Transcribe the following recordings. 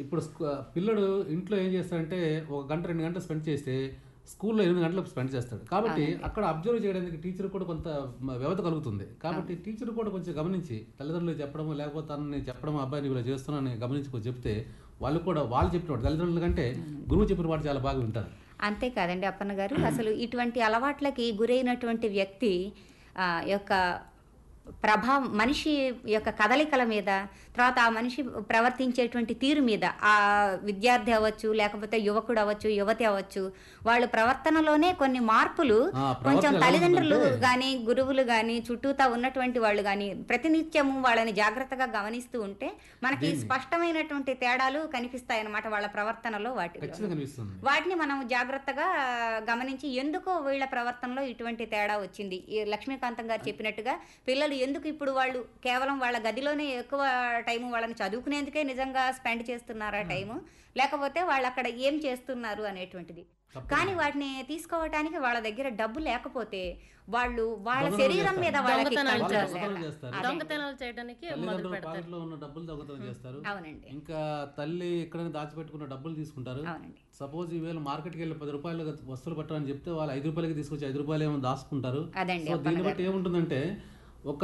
ఇప్పుడు పిల్లడు ఇంట్లో ఏం చేస్తాడంటే ఒక గంట 2 గంటలు స్పెండ్ చేస్తే స్కూల్లో 8 గంటలు స్పెండ్ చేస్తాడు. కాబట్టి అక్కడ అబ్జర్వ్ చేయడానికి టీచర్ కూడా కొంత వ్యవధి కలుగుతుంది. కాబట్టి టీచర్ కూడా కొంచెం గమనించి తల్లిదండ్రులు చెప్పడము లేకపోతే తనని చెప్పడం అబ్బాయిని ఇలా చేస్తున్నానని గమనించి కొంచెం చెప్తే వాళ్ళు కూడా వాళ్ళు చెప్పినవాడు తల్లిదండ్రుల కంటే గురువు చెప్పిన వాడు చాలా బాగా వింటారు. అంతేకాదండి అప్పన్న గారు, అసలు ఇటువంటి అలవాట్లకి గురైనటువంటి వ్యక్తి యొక్క ప్రభావం మనిషి యొక్క కదలికల మీద, తర్వాత ఆ మనిషి ప్రవర్తించేటువంటి తీరు మీద, ఆ విద్యార్థి అవ్వచ్చు, లేకపోతే యువకుడు అవ్వచ్చు, యువతి అవ్వచ్చు, వాళ్ళ ప్రవర్తనలోనే కొన్ని మార్పులు కొంచెం తల్లిదండ్రులు కానీ గురువులు కానీ చుట్టూతా ఉన్నటువంటి వాళ్ళు కానీ ప్రతినిత్యము వాళ్ళని జాగ్రత్తగా గమనిస్తూ ఉంటే మనకి స్పష్టమైనటువంటి తేడాలు కనిపిస్తాయి అన్నమాట వాళ్ళ ప్రవర్తనలో. వాటిని మనం జాగ్రత్తగా గమనించి ఎందుకో వీళ్ళ ప్రవర్తనలో ఇటువంటి తేడా వచ్చింది. ఈ లక్ష్మీకాంతం గారు చెప్పినట్టుగా పిల్లలు ఎందుకు ఇప్పుడు వాళ్ళు కేవలం వాళ్ళ గదిలోనే ఎక్కువ టైము వాళ్ళని చదువుకునేందుకే నిజంగా స్పెండ్ చేస్తున్నారా టైము, లేకపోతే వాళ్ళు అక్కడ ఏం చేస్తున్నారు అనేటువంటిది. కానీ వాటిని తీసుకోవటానికి వాళ్ళ దగ్గర డబ్బు లేకపోతే వాళ్ళు వాళ్ళ శరీరం మీద దొంగతనాలు చేయడానికి చేస్తారు. అవునండి. ఇంకా తల్లి ఎక్కడైనా దాచిపెట్టుకున్న డబ్బులు తీసుకుంటారు. సపోజ్ ఈవేళ మార్కెట్కి వెళ్ళి 10 రూపాయలు వస్తువులు పట్టాలని చెప్తే వాళ్ళు 5 రూపాయలకి తీసుకొచ్చి 5 రూపాయలు ఏమో దాచుకుంటారు. సో దీన్ని బట్టి ఏముంటుందంటే ఒక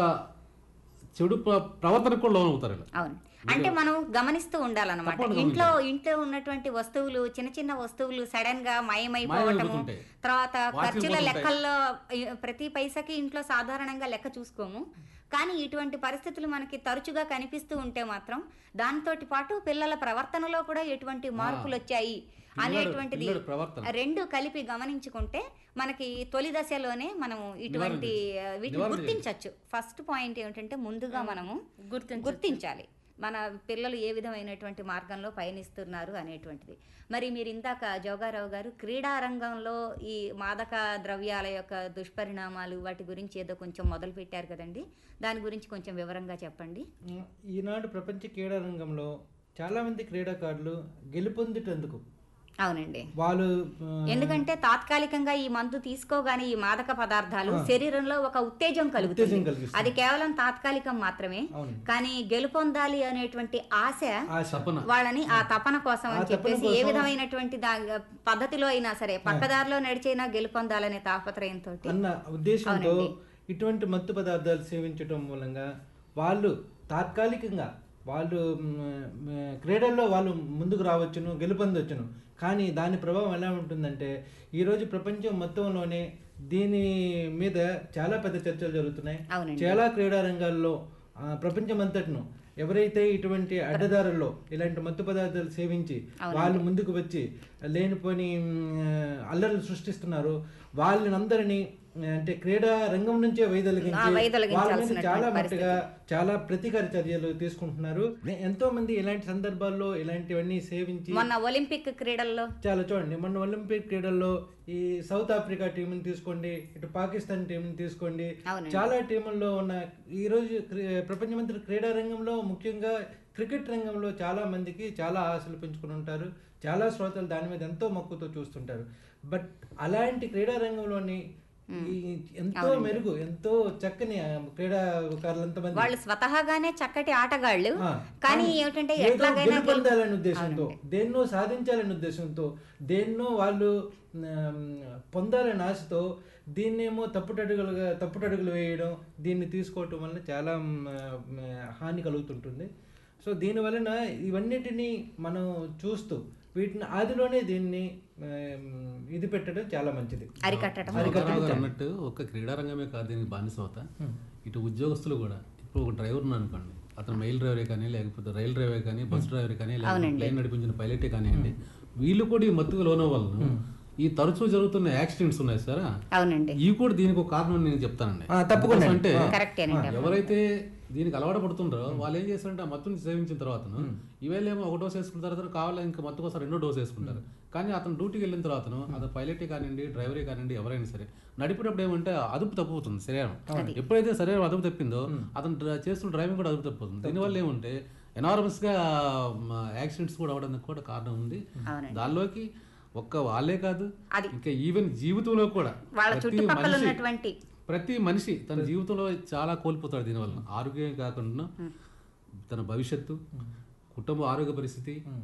చెడు ప్రవర్తనకు కూడా లోనవుతారు. అవును, అంటే మనం గమనిస్తూ ఉండాలన్నమాట. ఇంట్లో ఉన్నటువంటి వస్తువులు, చిన్న చిన్న వస్తువులు సడన్ గా మాయమైపోవటము, తర్వాత ఖర్చుల లెక్కల్లో ప్రతి పైసకి ఇంట్లో సాధారణంగా లెక్క చూసుకోము. కానీ ఇటువంటి పరిస్థితులు మనకి తరచుగా కనిపిస్తూ ఉంటే మాత్రం దాంతో పాటు పిల్లల ప్రవర్తనలో కూడా ఎటువంటి మార్పులు వచ్చాయి అనేటువంటిది రెండు కలిపి గమనించుకుంటే మనకి తొలి దశలోనే మనము ఇటువంటి వీటిని గుర్తించవచ్చు. ఫస్ట్ పాయింట్ ఏమిటంటే ముందుగా మనము గుర్తించాలి మన పిల్లలు ఏ విధమైనటువంటి మార్గంలో పయనిస్తున్నారు అనేటువంటిది. మరి మీరు ఇందాక జోగారావు గారు క్రీడా రంగంలో ఈ మాదక ద్రవ్యాల యొక్క దుష్పరిణామాలు వాటి గురించి ఏదో కొంచెం మొదలు పెట్టారు కదండి, దాని గురించి కొంచెం వివరంగా చెప్పండి. ఈనాడు ప్రపంచ క్రీడా రంగంలో చాలామంది క్రీడాకారులు గెలుపొందేటందుకు అవునండి వాళ్ళు ఎందుకంటే తాత్కాలికంగా ఈ మందు తీసుకోగానే ఈ మాదక పదార్థాలు శరీరంలో ఒక ఉత్తేజం కలుగుతుంది. అది కేవలం తాత్కాలికం మాత్రమే. కానీ గెలుపొందాలి అనేటువంటి ఆశ వాళ్ళని ఆ తపన కోసం అని చెప్పేసి ఏ విధమైనటువంటి పద్ధతిలో అయినా సరే పక్కదారిలో నడిచైనా గెలుపొందాలనే తాపత్రయంతో అన్న ఉద్దేశంతో ఇటువంటి మత్తు పదార్థాలు సేవించడం మూలంగా వాళ్ళు తాత్కాలికంగా వాళ్ళు క్రీడల్లో వాళ్ళు ముందుకు రావచ్చును, గెలుపొందొచ్చును. కానీ దాని ప్రభావం ఎలా ఉంటుందంటే ఈరోజు ప్రపంచం మొత్తంలోనే దీని మీద చాలా పెద్ద చర్చలు జరుగుతున్నాయి. చాలా క్రీడా రంగాల్లో ప్రపంచమంతటను ఎవరైతే ఇటువంటి అడ్డదారుల్లో ఇలాంటి మత్తు పదార్థాలు సేవించి వాళ్ళు ముందుకు వచ్చి లేనిపోని అల్లర్లు సృష్టిస్తున్నారో వాళ్ళనందరినీ అంటే క్రీడా రంగం నుంచే వైదొలగించి చాలా మట్టుగా చాలా ప్రతీకార చర్యలు తీసుకుంటున్నారు. ఎంతో మంది ఇలాంటి సందర్భాల్లో ఇలాంటివన్నీ సేవించి మొన్న ఒలింపిక్ క్రీడల్లో చాలా చూడండి, మొన్న ఒలింపిక్ క్రీడల్లో ఈ సౌత్ ఆఫ్రికా టీంని తీసుకోండి, ఇటు పాకిస్తాన్ టీంని తీసుకోండి, చాలా టీముల్లో ఉన్న ఈరోజు ప్రపంచమంతటి క్రీడా రంగంలో ముఖ్యంగా క్రికెట్ రంగంలో చాలా మందికి చాలా ఆశలు పెంచుకుని ఉంటారు. చాలా శ్రోతలు దాని మీద ఎంతో మక్కువతో చూస్తుంటారు. బట్ అలాంటి క్రీడా రంగంలోని ఎంతో మెరుగు ఎంతో చక్కని క్రీడాకారులంతమంది వాళ్ళు స్వతహాగానే చక్కటి ఆటగాళ్ళు, కానీ ఏమిటంటే గెలుపొందాలనే ఉద్దేశంతో, దేన్నో సాధించాలనే ఉద్దేశంతో, దేన్నో వాళ్ళు పొందాలనే ఆశతో దీన్నేమో తప్పుటడుగులు వేయడం, దీన్ని తీసుకోవటం వల్ల చాలా హాని కలుగుతుంటుంది. సో దీనివలన ఇవన్నిటినీ మనం చూస్తూ వీటిని ఆదిలోనే దీన్ని ఇది పెట్టడం చాలా మంచిది. అన్నట్టు ఒక క్రీడారంగమే కాదు దీనికి బానిసవుతా, ఇటు ఉద్యోగస్తులు కూడా. ఇప్పుడు ఒక డ్రైవర్ అనుకోండి, అతను మెయిల్ డ్రైవరే కానీ, లేకపోతే రైల్ డ్రైవర్ కానీ, బస్ డ్రైవర్ కానీ, లేకపోతే ప్లేన్ నడిపించిన పైలటే కానివ్వండి, వీళ్ళు కూడా ఈ మత్తుకు లోన వల్ల ఈ తరచూ జరుగుతున్న యాక్సిడెంట్స్ ఉన్నాయి సార్, ఇవి కూడా దీనికి ఒక కారణం నేను చెప్తానండి. తప్పకుండా. అంటే ఎవరైతే దీనికి అలవాటు పడుతుంటారో వాళ్ళు ఏం చేస్తారంటే ఆ మత్తుని సేవించిన తర్వాత ఇవేళేమో ఒక డోస్ వేసుకున్న తర్వాత కావాలి ఇంకా మత్తు కోసం 2 డోస్ వేసుకుంటారు. కానీ అతను డ్యూటీకి వెళ్ళిన తర్వాత అతను పైలటే కానివ్వండి, డ్రైవరే కానివ్వండి, ఎవరైనా సరే నడిపేటప్పుడు ఏమంటే అదుపు తప్పుతుంది శరీరం. ఎప్పుడైతే శరీరం అదుపు తప్పిందో అతను చేస్తున్న డ్రైవింగ్ కూడా అదుపు తప్పుతుంది. దీనివల్ల ఏమంటే ఎనార్మస్ గా యాక్సిడెంట్స్ కూడా అవడానికి కూడా కారణం ఉంది. దానిలోకి ఒక్క వాళ్ళే కాదు, ఇంకా ఈవెన్ జీవితంలో కూడా ప్రతి మనిషి తన జీవితంలో చాలా కోల్పోతాడు దీనివల్ల. ఆరోగ్యం కాకుండా తన భవిష్యత్తు, కుటుంబ ఆరోగ్య పరిస్థితి,